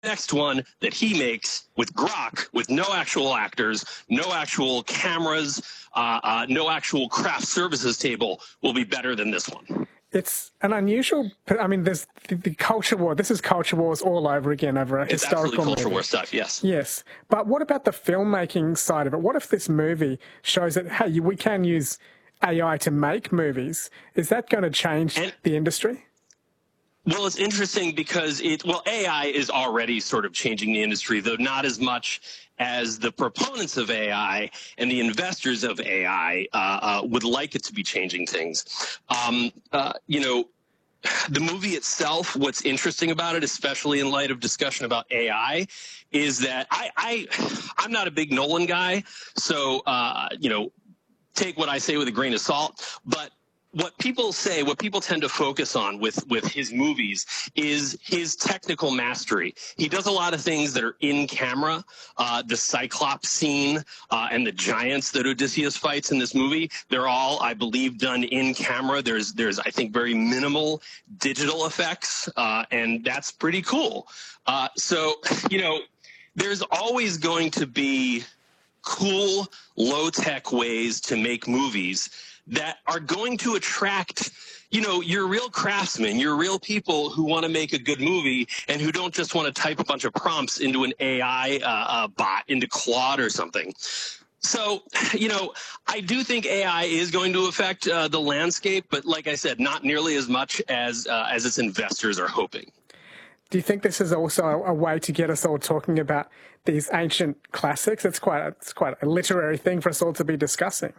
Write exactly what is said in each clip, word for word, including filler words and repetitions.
next one that he makes with Grok, with no actual actors, no actual cameras, uh, uh, no actual craft services table, will be better than this one. It's an unusual, I mean, there's the, the culture war. This is culture wars all over again over a it's historical absolutely culture movie. war stuff, yes. Yes. But what about the filmmaking side of it? What if this movie shows that, hey, we can use A I to make movies? Is that going to change and, the industry? Well, it's interesting because it, well, A I is already sort of changing the industry, though not as much as the proponents of A I and the investors of A I uh, uh, would like it to be changing things. Um, uh, you know, the movie itself, what's interesting about it, especially in light of discussion about A I, is that I, I I'm not a big Nolan guy, so uh, you know, take what I say with a grain of salt. But what people say, what people tend to focus on with, with his movies is his technical mastery. He does a lot of things that are in camera. Uh, the Cyclops scene uh, and the giants that Odysseus fights in this movie, they're all, I believe, done in camera. There's, there's I think, very minimal digital effects, uh, and that's pretty cool. Uh, so, you know, there's always going to be cool, low-tech ways to make movies that are going to attract, you know, your real craftsmen, your real people who want to make a good movie and who don't just want to type a bunch of prompts into an A I uh, uh, bot, into Claude or something. So, you know, I do think A I is going to affect uh, the landscape, but like I said, not nearly as much as uh, as its investors are hoping. Do you think this is also a way to get us all talking about these ancient classics? It's quite a, it's quite a literary thing for us all to be discussing.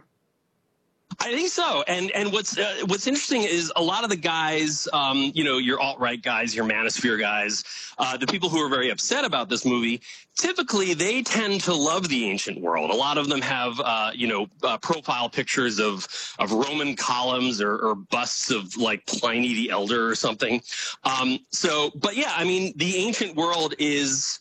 I think so, and and what's uh, what's interesting is a lot of the guys, um, you know, your alt-right guys, your manosphere guys, uh, the people who are very upset about this movie, typically they tend to love the ancient world. A lot of them have, uh, you know, uh, profile pictures of of Roman columns or, or busts of like Pliny the Elder or something. Um, so, but yeah, I mean, the ancient world is.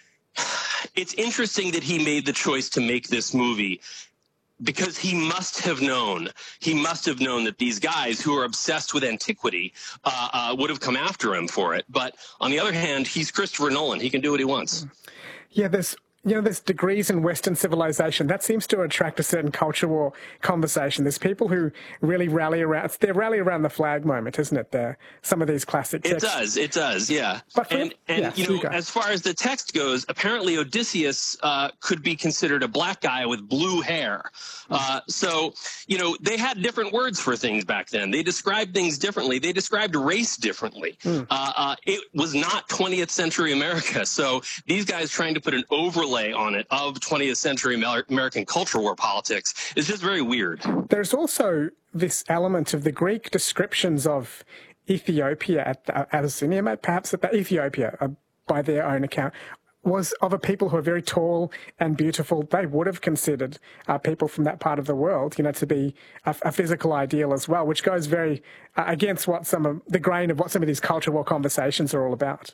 It's interesting that he made the choice to make this movie, because he must have known, he must have known that these guys who are obsessed with antiquity uh, uh, would have come after him for it. But on the other hand, he's Christopher Nolan. He can do what he wants. Yeah, there's, you know, there's degrees in Western civilization. That seems to attract a certain culture war conversation. There's people who really rally around, it's their rally around the flag moment, isn't it? There, some of these classic texts. It does, it does, yeah. But for, and, and yeah, you know, you as far as the text goes, apparently Odysseus uh, could be considered a black guy with blue hair. Uh, so, you know, they had different words for things back then. They described things differently. They described race differently. Mm. Uh, uh, it was not twentieth century America. So these guys trying to put an overlay on it of twentieth century American culture war politics is just very weird. There's also this element of the Greek descriptions of Ethiopia at, at Abyssinia, perhaps at the Ethiopia, uh, by their own account, was of a people who are very tall and beautiful. They would have considered uh, people from that part of the world, you know, to be a, a physical ideal as well, which goes very uh, against what some of the grain of what some of these culture war conversations are all about.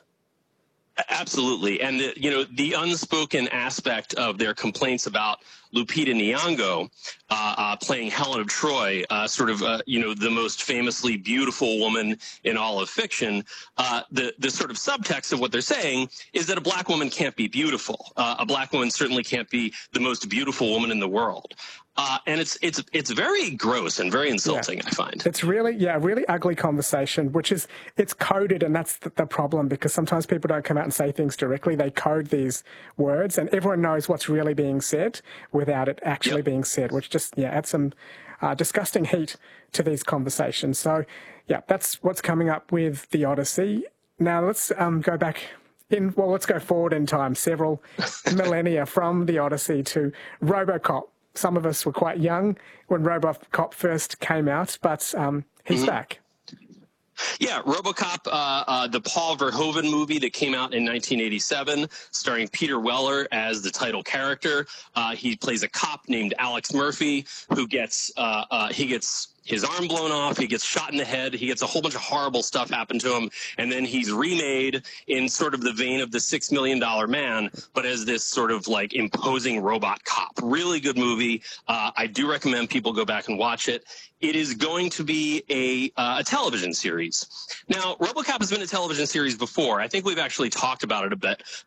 Absolutely. And, the, you know, the unspoken aspect of their complaints about Lupita Nyong'o uh, uh, playing Helen of Troy, uh, sort of, uh, you know, the most famously beautiful woman in all of fiction, uh, the, the sort of subtext of what they're saying is that a black woman can't be beautiful. Uh, a black woman certainly can't be the most beautiful woman in the world. Uh, and it's it's it's very gross and very insulting, yeah. I find. It's really, yeah, really ugly conversation, which is, it's coded, and that's the, the problem, because sometimes people don't come out and say things directly. They code these words, and everyone knows what's really being said without it actually yep. being said, which just, yeah, adds some uh, disgusting heat to these conversations. So, yeah, that's what's coming up with The Odyssey. Now, let's um, go back in, well, let's go forward in time, several millennia from The Odyssey to RoboCop. Some of us were quite young when RoboCop first came out, but um, he's mm-hmm. back. Yeah, RoboCop, uh, uh, the Paul Verhoeven movie that came out in nineteen eighty-seven, starring Peter Weller as the title character. Uh, he plays a cop named Alex Murphy who gets uh, uh, he gets his arm blown off, he gets shot in the head, he gets a whole bunch of horrible stuff happen to him, and then he's remade in sort of the vein of the Six Million Dollar Man, but as this sort of like imposing robot cop. Really good movie. Uh, I do recommend people go back and watch it. It is going to be a, uh, a television series. Now, RoboCop has been a television series before. I think we've actually talked about it a bit.